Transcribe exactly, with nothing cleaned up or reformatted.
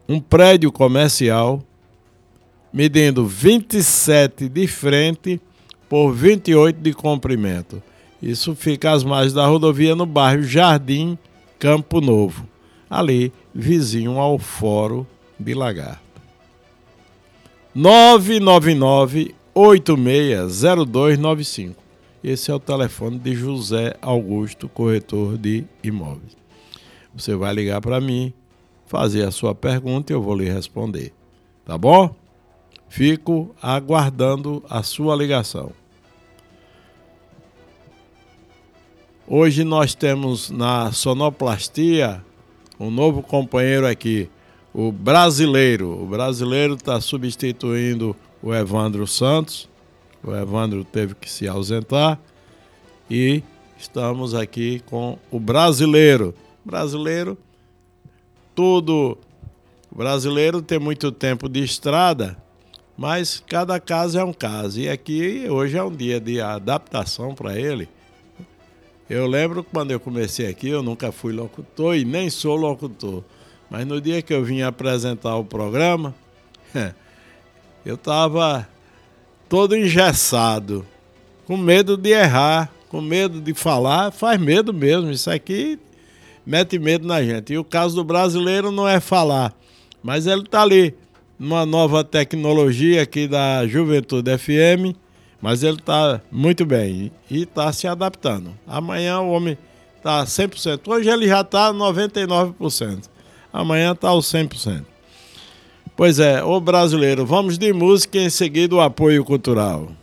um prédio comercial medindo vinte e sete de frente por vinte e oito de comprimento. Isso fica às margens da rodovia no bairro Jardim Campo Novo, ali vizinho ao Fórum de Lagarto. nove nove nove, oito seis zero dois nove cinco. Esse é o telefone de José Augusto, corretor de imóveis. Você vai ligar para mim, fazer a sua pergunta e eu vou lhe responder. Tá bom? Fico aguardando a sua ligação. Hoje nós temos na sonoplastia um novo companheiro aqui, o Brasileiro. O Brasileiro está substituindo o Evandro Santos. O Evandro teve que se ausentar e estamos aqui com o Brasileiro. Brasileiro, tudo. O Brasileiro tem muito tempo de estrada, mas cada caso é um caso. E aqui hoje é um dia de adaptação para ele. Eu lembro que quando eu comecei aqui, eu nunca fui locutor e nem sou locutor. Mas no dia que eu vim apresentar o programa, eu estava todo engessado, com medo de errar, com medo de falar. Faz medo mesmo, isso aqui mete medo na gente. E o caso do Brasileiro não é falar, mas ele está ali, numa nova tecnologia aqui da Juventude F M, mas ele está muito bem e está se adaptando. Amanhã o homem está cem por cento. Hoje ele já está noventa e nove por cento. Amanhã está aos cem por cento. Pois é, ô Brasileiro, vamos de música e em seguida o apoio cultural.